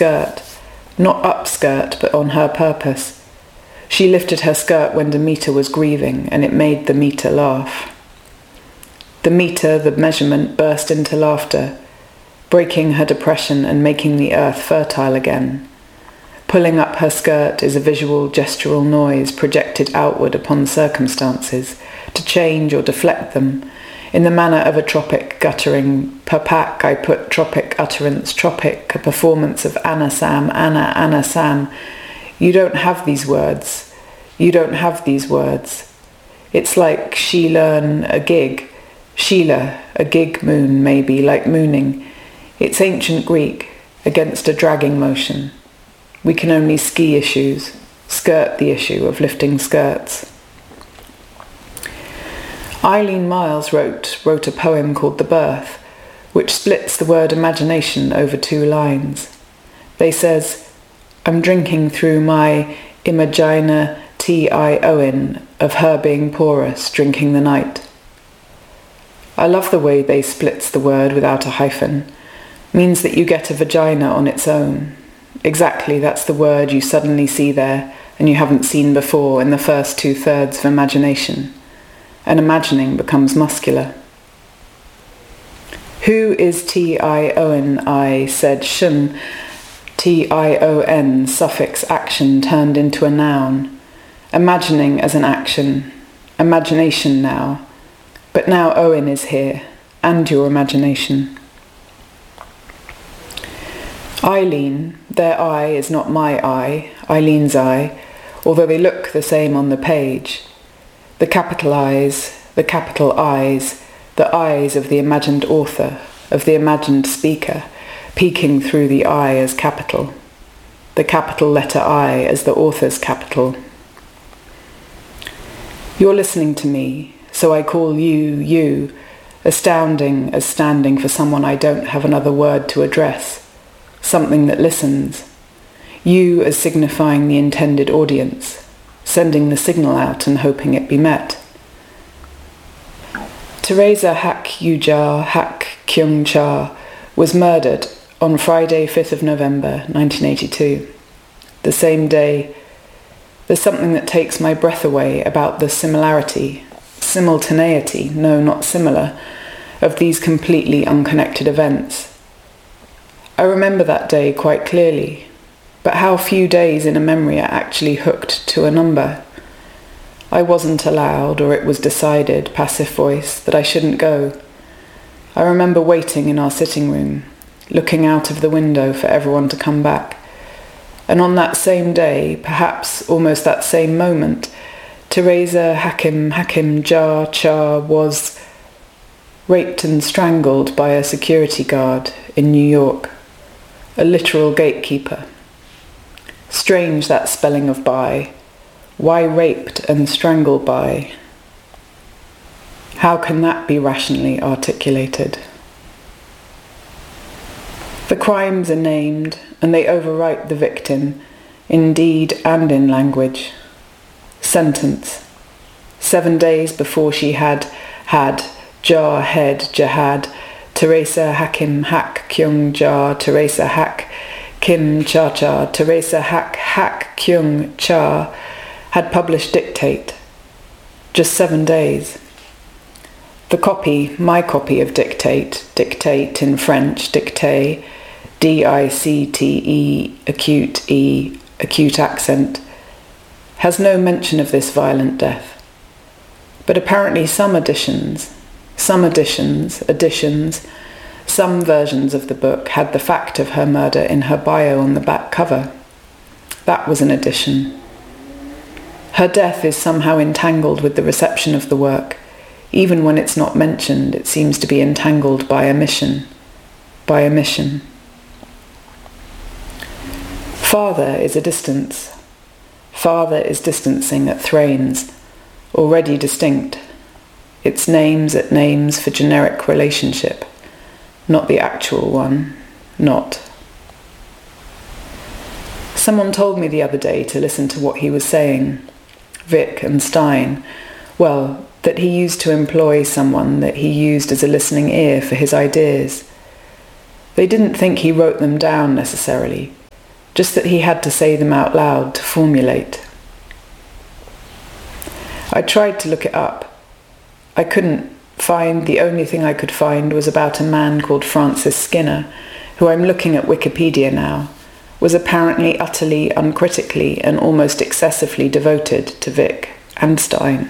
skirt, not upskirt, but on her purpose. She lifted her skirt when Demeter was grieving, and it made the meter laugh. The meter, the measurement, burst into laughter, breaking her depression and making the earth fertile again. Pulling up her skirt is a visual, gestural noise projected outward upon circumstances, to change or deflect them, in the manner of a tropic guttering. Per pack I put tropic utterance, tropic, a performance of Anna Sam, Anna Sam. You don't have these words. You don't have these words. It's like she learn a gig. Sheila, a gig moon maybe, like mooning. It's ancient Greek, against a dragging motion. We can only ski issues, skirt the issue of lifting skirts. Eileen Myles wrote a poem called The Birth, which splits the word imagination over 2 lines. They says, I'm drinking through my imagina T-I-O-N of her being porous, drinking the night. I love the way they splits the word without a hyphen. Means that you get a vagina on its own. Exactly, that's the word you suddenly see there and you haven't seen before in the first 2/3 of imagination. And imagining becomes muscular. Who is T-I-O-N? I said shun. T-I-O-N, suffix action turned into a noun. Imagining as an action. Imagination now. But now Owen is here, and your imagination. Eileen, their eye is not my eye, Eileen's eye, although they look the same on the page. The capital eyes, the capital eyes, the eyes of the imagined author, of the imagined speaker, peeking through the eye as capital, the capital letter I as the author's capital. You're listening to me, so I call you, astounding as standing for someone I don't have another word to address, something that listens. You as signifying the intended audience, sending the signal out and hoping it be met. Teresa Hak Yujar Hak Kyung Cha was murdered on Friday, 5th of November, 1982. The same day, there's something that takes my breath away about the simultaneity, no, not similar, of these completely unconnected events. I remember that day quite clearly, but how few days in a memory are actually hooked to a number. I wasn't allowed, or it was decided, passive voice, that I shouldn't go. I remember waiting in our sitting room, looking out of the window for everyone to come back. And on that same day, perhaps almost that same moment, Teresa Hakim Jar Cha was raped and strangled by a security guard in New York, a literal gatekeeper. Strange that spelling of by. Why raped and strangled by? How can that be rationally articulated? The crimes are named, and they overwrite the victim, in deed and in language. Sentence. 7 days before she had Jar Head Jihad, Teresa Hakim Hak Kyung Jar, Teresa Hak Kim Cha Cha, Teresa Hak Kyung Cha had published Dictate. Just 7 days. The copy, my copy of Dictate in French, Dictée, D-I-C-T-E, acute accent, has no mention of this violent death. But apparently some versions of the book had the fact of her murder in her bio on the back cover. That was an addition. Her death is somehow entangled with the reception of the work. Even when it's not mentioned, it seems to be entangled by omission. Father is a distance. Father is distancing at Thrains, already distinct. It's names at names for generic relationship, not the actual one, not. Someone told me the other day to listen to what he was saying, Vic and Stein, well, that he used to employ someone that he used as a listening ear for his ideas. They didn't think he wrote them down necessarily. just that he had to say them out loud to formulate. I tried to look it up. I couldn't find. The only thing I could find was about a man called Francis Skinner, who I'm looking at Wikipedia now, was apparently utterly, uncritically, and almost excessively devoted to Vic and Stein.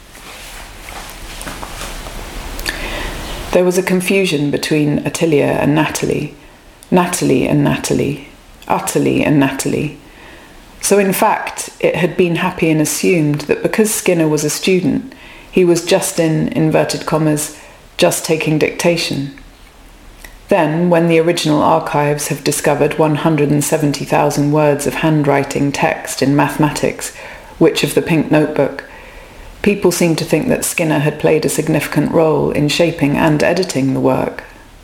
There was a confusion between Attilia and Natalie, Natalie and Natalie, utterly and Natalie. So in fact, it had been happy and assumed that because Skinner was a student, he was just in inverted commas, just taking dictation. Then, when the original archives have discovered 170,000 words of handwriting text in mathematics, which of the Pink Notebook, people seem to think that Skinner had played a significant role in shaping and editing the work.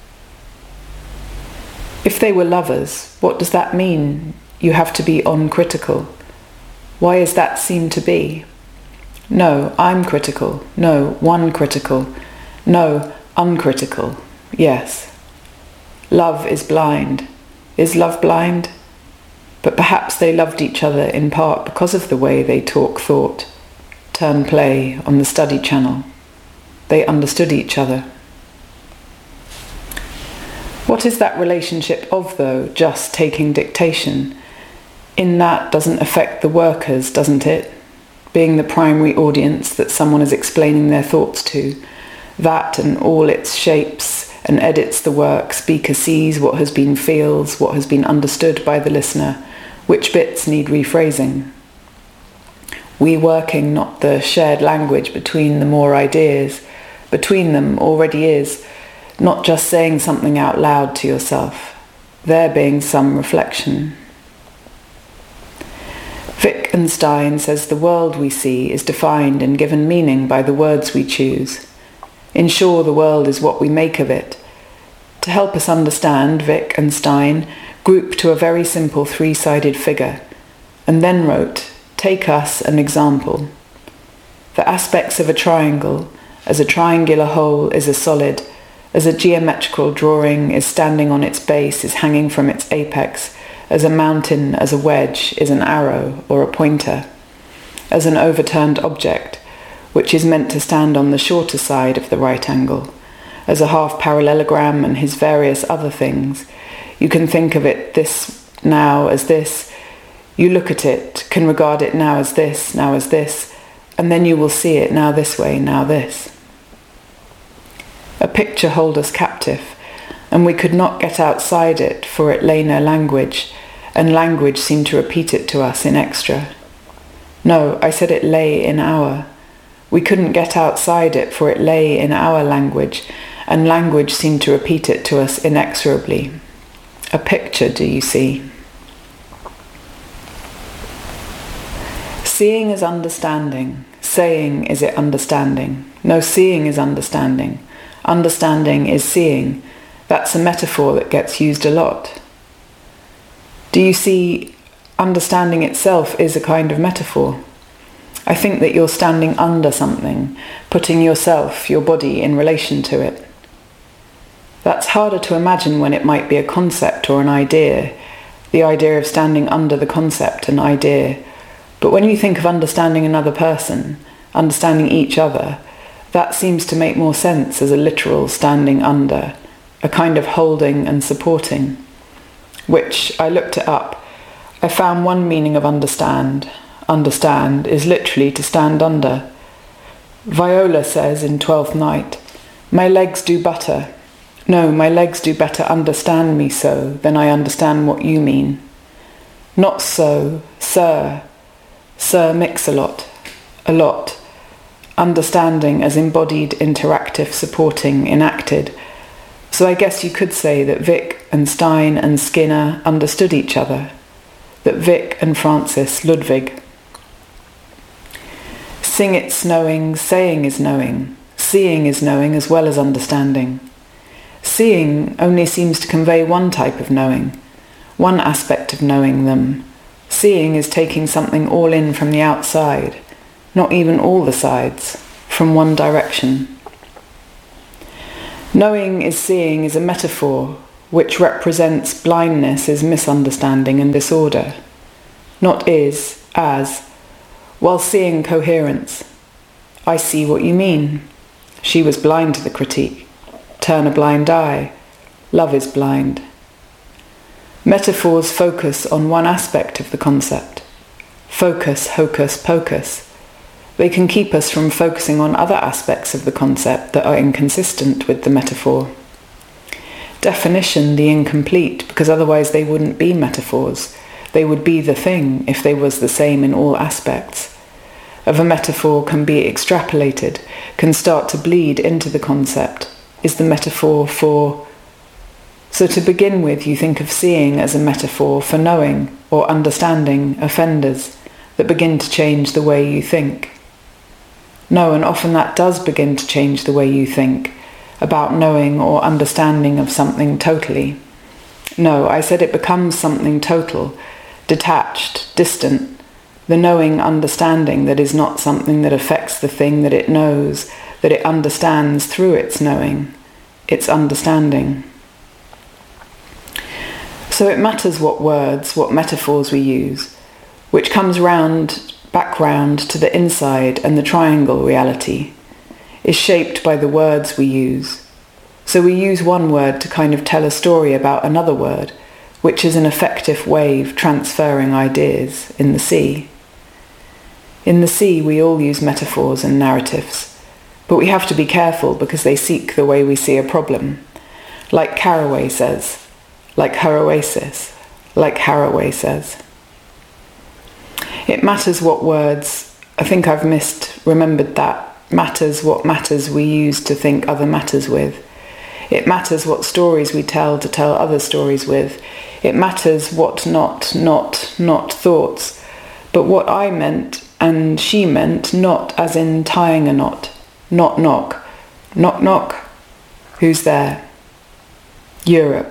If they were lovers, what does that mean? You have to be uncritical. Why is that seem to be? No, I'm critical. No, one critical. No, uncritical. Yes. Love is blind. Is love blind? But perhaps they loved each other in part because of the way they thought, turn play on the Study Channel. They understood each other. What is that relationship of, though, just taking dictation? In that doesn't affect the workers, doesn't it? Being the primary audience that someone is explaining their thoughts to, that and all its shapes, and edits the work. Speaker sees what has been, feels what has been understood by the listener, which bits need rephrasing. We working not the shared language between the more ideas, between them already is, not just saying something out loud to yourself, there being some reflection. Wittgenstein says the world we see is defined and given meaning by the words we choose. Ensure the world is what we make of it. To help us understand, Vic and Stein grouped to a very simple three-sided figure, and then wrote, take us an example. The aspects of a triangle, as a triangular whole is a solid, as a geometrical drawing is standing on its base, is hanging from its apex, as a mountain, as a wedge, is an arrow or a pointer, as an overturned object, which is meant to stand on the shorter side of the right angle, as a half parallelogram and his various other things. You can think of it this now as this. You look at it, can regard it now as this, and then you will see it now this way, now this. A picture held us captive, and we could not get outside it, for it lay no language, and language seemed to repeat it to us in extra. No, I said it lay in our. We couldn't get outside it, for it lay in our language, and language seemed to repeat it to us inexorably. A picture, do you see? Seeing is understanding. Saying is it understanding. No, seeing is understanding. Understanding is seeing. That's a metaphor that gets used a lot. Do you see, understanding itself is a kind of metaphor. I think that you're standing under something, putting yourself, your body, in relation to it. That's harder to imagine when it might be a concept or an idea, the idea of standing under the concept and idea. But when you think of understanding another person, understanding each other, that seems to make more sense as a literal standing under, a kind of holding and supporting, which I looked it up. I found one meaning of understand. Understand is literally to stand under. Viola says in Twelfth Night, my legs do better. No, my legs do better understand me so than I understand what you mean. Not so, sir. Sir Mix-a-Lot. A lot. Understanding as embodied, interactive, supporting, enacted. So I guess you could say that Vic and Stein and Skinner understood each other. That Vic and Francis, Ludwig. Sing it's knowing, saying is knowing. Seeing is knowing as well as understanding. Seeing only seems to convey one type of knowing, one aspect of knowing them. Seeing is taking something all in from the outside, not even all the sides, from one direction. Knowing is seeing is a metaphor, which represents blindness, is misunderstanding and disorder. Not is, as, while seeing coherence. I see what you mean. She was blind to the critique. Turn a blind eye. Love is blind. Metaphors focus on one aspect of the concept. Focus, hocus pocus. They can keep us from focusing on other aspects of the concept that are inconsistent with the metaphor. Definition the incomplete, because otherwise they wouldn't be metaphors. They would be the thing if they was the same in all aspects. Of a metaphor can be extrapolated, can start to bleed into the concept. Is the metaphor for... So to begin with, you think of seeing as a metaphor for knowing or understanding offenders that begin to change the way you think. No, and often that does begin to change the way you think about knowing or understanding of something totally. No, I said it becomes something total, detached, distant, the knowing understanding that is not something that affects the thing that it knows, that it understands through its knowing, its understanding. So it matters what words, what metaphors we use, which comes back round to the inside, and the triangle reality is shaped by the words we use. So we use one word to kind of tell a story about another word, which is an effective wave transferring ideas in the sea. In the sea we all use metaphors and narratives, but we have to be careful because they seek the way we see a problem. Like Caraway says, like her oasis, like Haraway says. It matters what words, I think I've remembered that, matters what matters we use to think other matters with. It matters what stories we tell to tell other stories with. It matters what not thoughts, but what I meant and she meant, not as in tying a knot. Not knock. Knock knock. Who's there? Europe.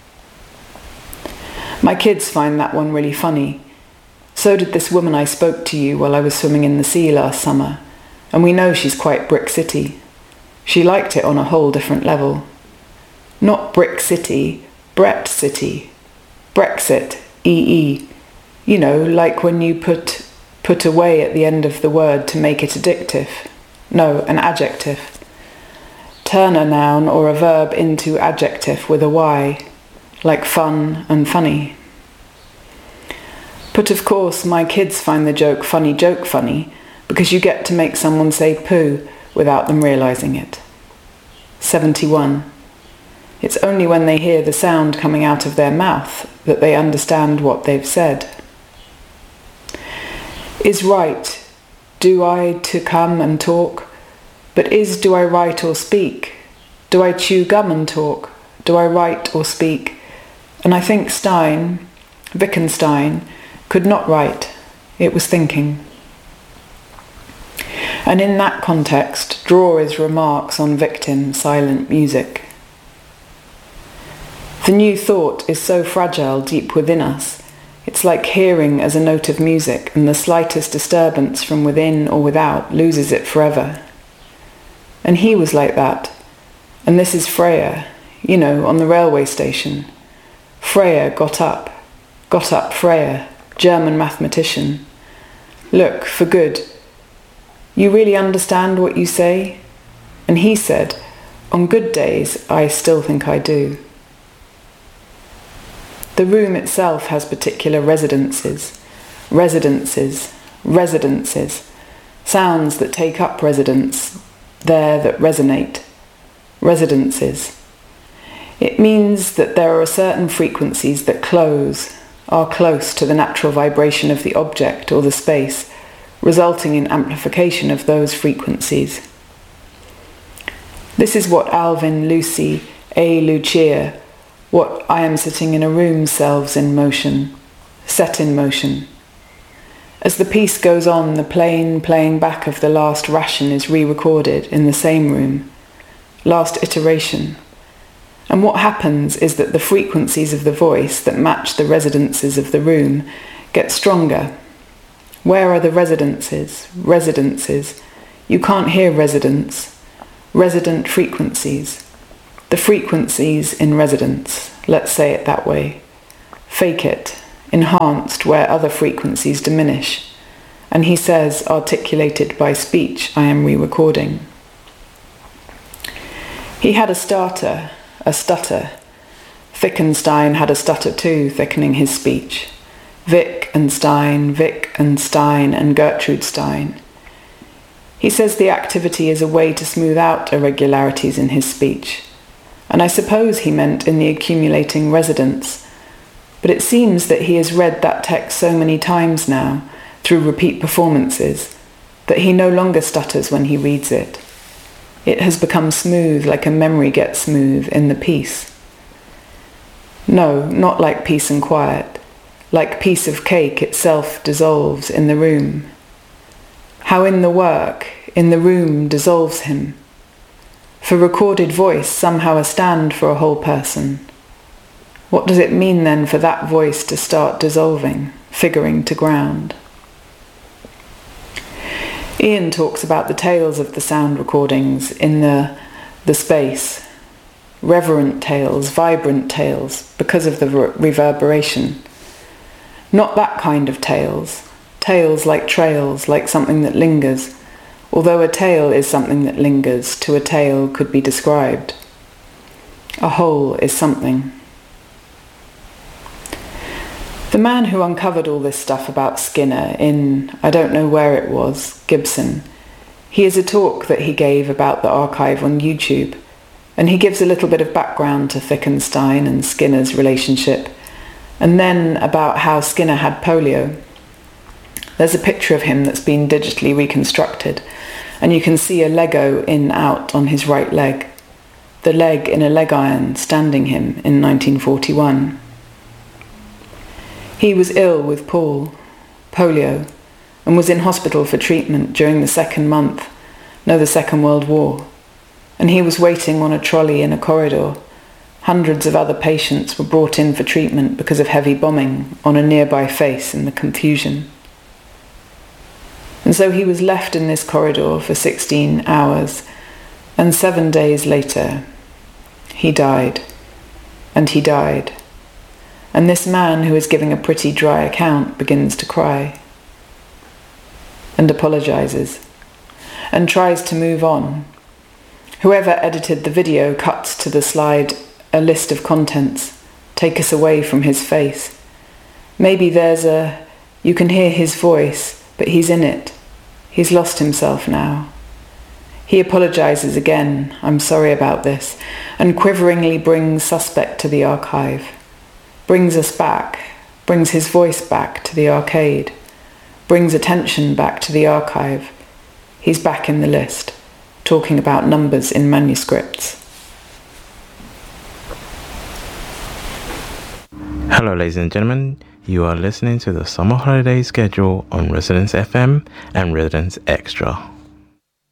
My kids find that one really funny. So did this woman I spoke to you while I was swimming in the sea last summer, and we know she's quite Brick City. She liked it on a whole different level. Not Brick City, Brett City. Brexit, EE. You know, like when you put away at the end of the word to make it addictive. No, an adjective. Turn a noun or a verb into adjective with a Y, like fun and funny. But of course, my kids find the joke funny, because you get to make someone say poo without them realising it. 71. It's only when they hear the sound coming out of their mouth that they understand what they've said. Is right, do I to come and talk? But is do I write or speak? Do I chew gum and talk? Do I write or speak? And I think Wittgenstein, could not write, it was thinking. And in that context, draw his remarks on victim silent music. The new thought is so fragile deep within us. It's like hearing as a note of music, and the slightest disturbance from within or without loses it forever. And he was like that. And this is Freya, you know, on the railway station. Freya got up Freya, German mathematician. Look, for good. You really understand what you say? And he said, on good days, I still think I do. The room itself has particular residences, sounds that take up residence, there that resonate, residences. It means that there are certain frequencies that are close to the natural vibration of the object or the space, resulting in amplification of those frequencies. This is what Alvin, Lucy, A. Lucia, what I am sitting in a room selves in motion, set in motion. As the piece goes on, the plain playing back of the last ration is re-recorded in the same room, last iteration. And what happens is that the frequencies of the voice that match the residences of the room get stronger. Where are the residences? Residences. You can't hear residence. Resident frequencies. The frequencies in residence, let's say it that way. Fake it, enhanced where other frequencies diminish. And he says, articulated by speech, I am re-recording. He had a stutter. Wittgenstein had a stutter too, thickening his speech. Vic and Stein, and Gertrude Stein. He says the activity is a way to smooth out irregularities in his speech. And I suppose he meant in the accumulating residence. But it seems that he has read that text so many times now, through repeat performances, that he no longer stutters when he reads it. It has become smooth like a memory gets smooth in the piece. No, not like peace and quiet. Like piece of cake itself dissolves in the room. How in the work, in the room, dissolves him. For recorded voice somehow a stand for a whole person. What does it mean then for that voice to start dissolving, figuring to ground? Ian talks about the tales of the sound recordings in the space. Reverent tales, vibrant tales, because of the reverberation. Not that kind of tales. Tales like trails, like something that lingers. Although a tale is something that lingers, to a tale could be described. A whole is something. The man who uncovered all this stuff about Skinner in, I don't know where it was, Gibson, he has a talk that he gave about the archive on YouTube, and he gives a little bit of background to Wittgenstein and Skinner's relationship, and then about how Skinner had polio. There's a picture of him that's been digitally reconstructed, and you can see a Lego in-out on his right leg, the leg in a leg iron standing him in 1941. He was ill with polio, and was in hospital for treatment during the Second World War, and he was waiting on a trolley in a corridor. Hundreds of other patients were brought in for treatment because of heavy bombing on a nearby face in the confusion. And so he was left in this corridor for 16 hours, and 7 days later, he died. And he died. And this man who is giving a pretty dry account begins to cry. And apologizes. And tries to move on. Whoever edited the video cuts to the slide a list of contents. Take us away from his face. Maybe you can hear his voice, but he's in it. He's lost himself now. He apologizes again, I'm sorry about this, and quiveringly brings suspect to the archive. Brings us back, brings his voice back to the arcade, brings attention back to the archive. He's back in the list, talking about numbers in manuscripts. Hello ladies and gentlemen, you are listening to the Summer Holiday Schedule on Residence FM and Residence Extra.